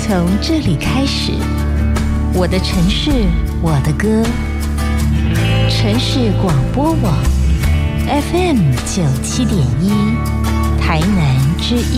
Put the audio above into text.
从这里开始，我的城市，我的歌。城市广播网 FM 97.1，台南之音。